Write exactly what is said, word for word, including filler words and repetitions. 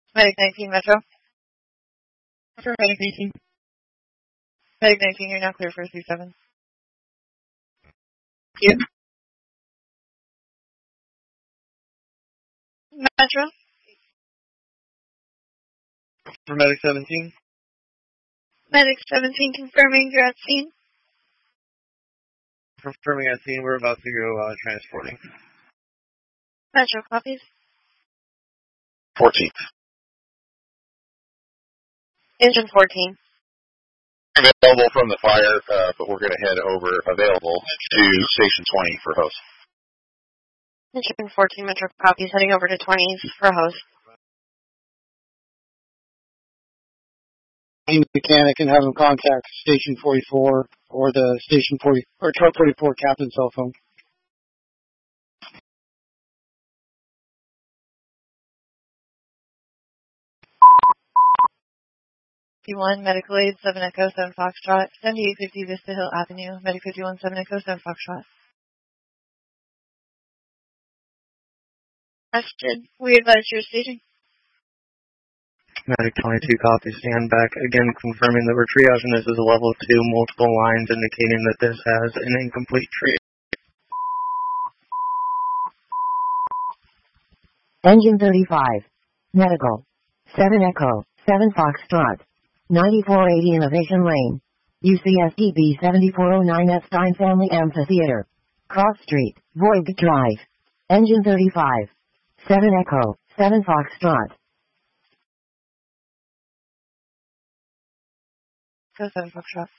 Medic nineteen, Metro. For Medic nineteen. Medic nineteen, you're now clear for three seven. Yeah. Metro. For Medic seventeen. Medic seventeen, confirming you're at scene. Confirming at scene, we're about to go uh, transporting. Metro, copies. fourteenth. Engine fourteen. Available from the fire, uh, but we're going to head over, available, to Station twenty for host. Engine fourteen, Metro, copies, heading over to twenties for host. Mechanic and have him contact Station forty-four or the Station forty or Truck forty-four captain's cell phone. fifty-one, Medical Aid, seven Echo, seven Foxtrot, seventy-eight fifty Vista Hill Avenue, Medic fifty-one, seven Echo, seven Foxtrot. Question, we advise your staging. Medic twenty-two, copy, stand back. Again, confirming that we're triaging this as a level two, multiple lines indicating that this has an incomplete triage. Engine thirty-five. Medical. seven Echo, seven Foxtrot. ninety-four eighty Innovation Lane. U C S D B seventy-four oh nine Epstein Family Amphitheater. Cross Street, Voigt Drive. Engine thirty-five. seven Echo, seven Foxtrot. Go seven Foxtrot.